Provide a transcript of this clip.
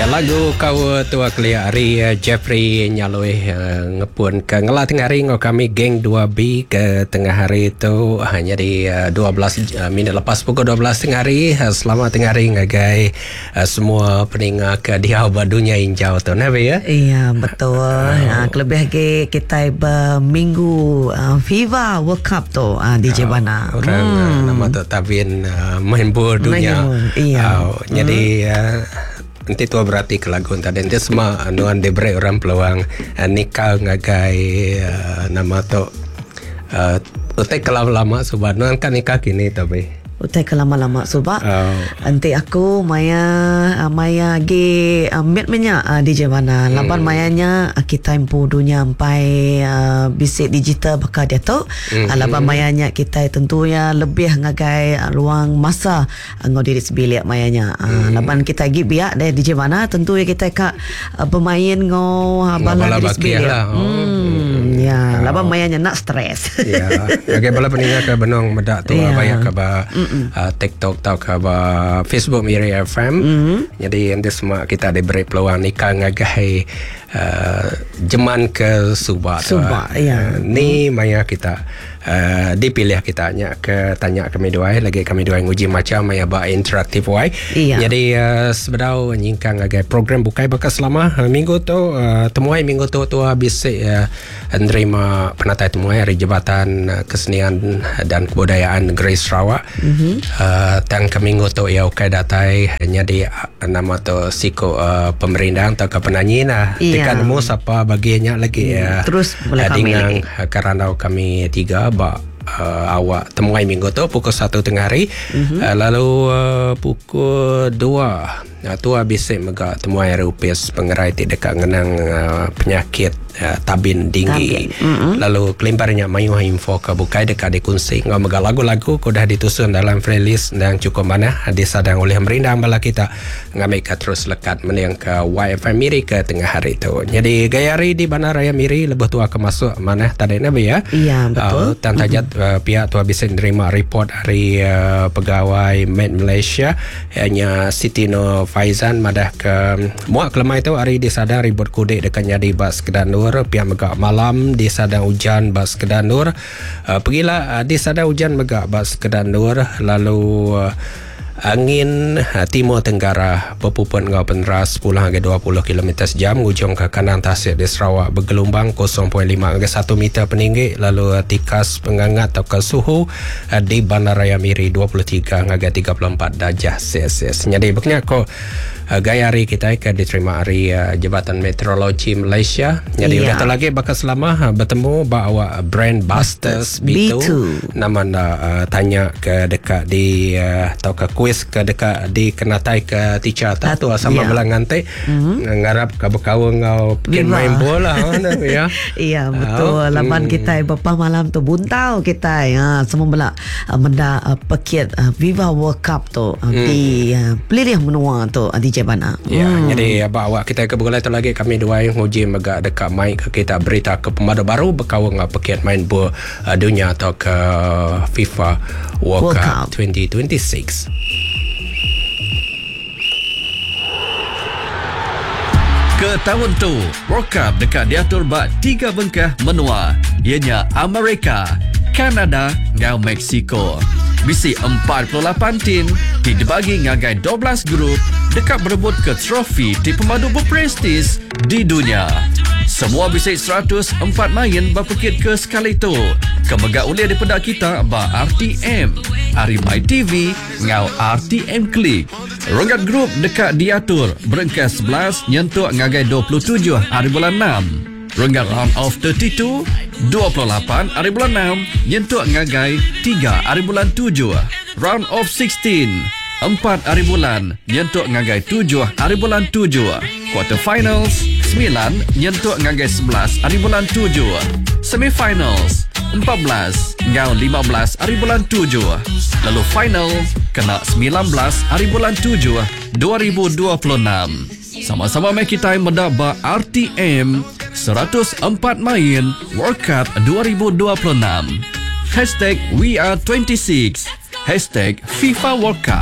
lagu kau tua kelia hari Jeffrey nyaloi ngepun ke ngelah tengah hari ngau kami geng 2B ke tengah hari itu hanya di 12 minit lepas pukul 12 tengah hari. Selamat tengah hari ngagai semua pendengar ke Diau Badunya Injau tu Nabi ya. Iya betul. Kelebih lagi kita berminggu FIFA World Cup tu DJ Bana. Orang nama tu Tabin main bola dunia. Iya. Jadi nanti tua berarti ke lagu tadi nanti semua anuan diberi orang peluang nikah ngagai nama tu utek kelam lama subhan kan nikah kini tapi utai ke lama-lama sebab nanti aku Maya ge met menya DJ Bana laban mayanya kita impu dunia sampai bisik digital bakal dia tu laban mayanya kita tentu ya lebih ngagai luang masa ngau diri sebilik mayanya laban kita gi biak deh DJ Bana tentu ya kita kak bermain ngau bala diri sebilik ya laban mayanya nak stres ya ngagai bala peninggal ke benong medak tu banyak ke TikTok tau ke Facebook Miri FM. Jadi nanti semua kita diberi peluang nikah ngagai jeman ke Subak ya. Ni maya kita dipilih kita tanya kami dua lagi kami dua nguji macam maya ba interaktif wai. Jadi sebedau nyingkang ngagai program bukai bakas selama minggu tu temuai minggu tu habis menerima penatai temuai dari Jabatan Kesenian dan Kebudayaan Negeri Sarawak. Tang minggu tu ia ukai datai hanya di nama tu siko pemerintahan atau ke penyanyi nah tekan mu siapa bagiannya lagi terus dengan kerana kami tiga awak temuai minggu tu pukul 1 tengah hari lalu pukul 2 tu habis mega temuai rupis pengerai dekat ngenang penyakit tabin tinggi lalu kelimparnya mayu info ke bukai dekat dikunci ngau mega lagu-lagu ko dah ditusun dalam playlist yang cukup mana disadang oleh merindang bala kita ngamai ke terus lekat menang ke YFM Miri ke tengah hari tu. Jadi gaya hari di Bandaraya Miri lebih tua ke masuk mana tadi Nabi ya. Iya betul. Dan tajat pihak tu habis menerima report dari pegawai Med Malaysia hanya Siti Nur Faizan madah ke muak kelemai tu hari disadang ribut kudik dekat nyadi bas Kedanur pihak megak malam disadang hujan bas Kedanur pergilah disadang hujan megak bas Kedanur lalu angin timur tenggara berpupun ngau peneras 10 hingga 20 km sejam hujung ke kanan tasik di Sarawak bergelombang 0.5 hingga 1 meter peninggi lalu tikas pengangat atau ke suhu di Bandaraya Miri 23 hingga 34 darjah Celsius. Jadi begini ko gaya hari kita ke diterima hari Jabatan Meteorologi Malaysia. Jadi udah tu lagi bakal selama bertemu bawa brand Busters B2 nama tanya ke dekat di atau ke kuis ke dekat di kenatai ke teacher tu sama belang ngantai ngarap ke berkawan ngau bikin main bola ya. Iya betul. Laman kita bapa malam tu buntau kita semua bela menda paket Viva World Cup tu di pilih menua tu DJ Bana. Ya, jadi bawa kita ke bola tu lagi kami dua yang uji megak dekat mic kita berita ke pemadu baru berkawan ngau paket main bola dunia atau ke FIFA World Cup 2026. Ke tahun tu, World Cup dekat diatur bak 3 bengkah menua. Ianya Amerika, Kanada dan Mexico. Bisi 48 tim dibagi ngagai 12 grup dekat berebut ke trofi di pemadu berprestis di dunia. Semua bisik 104 main berpekit ke sekali tu. Kemegak uliah di pedak kita ba RTM, Arimai TV, ngau RTM Klik. Ronggat grup dekat diatur berengkas 11 nyentuk ngagai 27 hari bulan 6. Ronggat round of 32 28 hari bulan 6 nyentuk ngagai 3 hari bulan 7. Round of 16 4 hari bulan nyentuk ngagai 7 hari bulan 7. Quarter finals 9 nyentuk ngagai 11 hari bulan 7. Semifinals 14 ngau 15 hari bulan 7. Lalu final kena 19 hari bulan 7 2026. Sama-sama mai kita mendapat RTM 104 main World Cup 2026. #WeAre26 #FIFA World Cup.